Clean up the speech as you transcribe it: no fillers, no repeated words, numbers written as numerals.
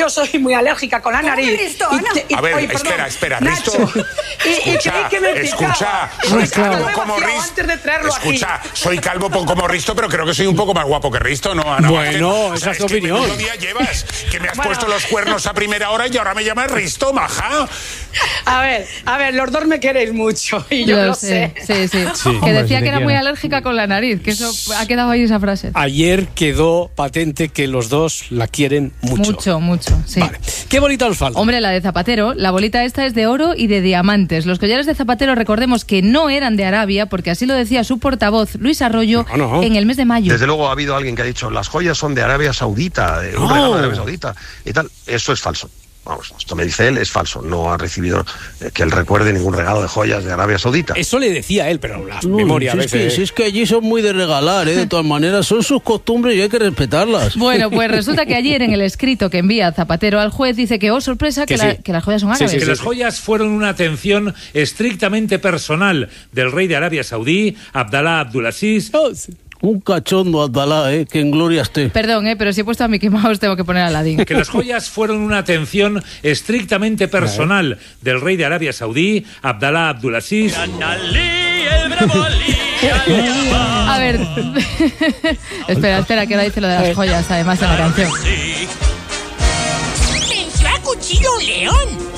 yo soy muy alérgica con la nariz. Risto, Ana? A ver, espera, Nacho, Risto. Escucha, soy calvo como Risto. Antes de traerlo Escucha, soy calvo como Risto, pero creo que soy un poco más guapo que Risto, ¿no, Ana? Bueno, esa es tu opinión. ¿Qué día llevas? Que me has puesto los cuernos a primera hora y ahora me llamas Risto, maja. A ver, los dos me queréis mucho y yo lo sé. Sí. Que Hombre, decía si que era te muy quiero. alérgica con la nariz, que eso ha quedado ahí esa frase. Ayer quedó patente que los dos la quieren mucho. Mucho, sí. Vale. ¿Qué bolita os falta? Hombre, la de Zapatero, la bolita esta es de oro y de diamantes. Los collares de Zapatero, recordemos que no eran de Arabia, porque así lo decía su portavoz, Luis Arroyo, No. en el mes de mayo. Desde luego ha habido alguien que ha dicho las joyas son de Arabia Saudita, un regalo de Arabia Saudita y tal. Eso es falso. Vamos, esto me dice él, es falso. No ha recibido que él recuerde ningún regalo de joyas de Arabia Saudita. Eso le decía él, pero la memoria a veces... Si es que allí son muy de regalar, de todas maneras, son sus costumbres y hay que respetarlas. Bueno, pues resulta que ayer en el escrito que envía Zapatero al juez dice que, oh sorpresa, que las joyas son árabes. Que las joyas fueron una atención estrictamente personal del rey de Arabia Saudí, Abdalá Abdulaziz. Un cachondo, Abdalá, que en gloria esté. Perdón, pero si he puesto a Mickey Mouse tengo que poner a Aladdin. Que las joyas fueron una atención estrictamente personal del rey de Arabia Saudí, Abdalá Abdulaziz. A ver, espera, que ahora dice lo de las joyas, además en la canción. ¡Venció a cuchillo un león!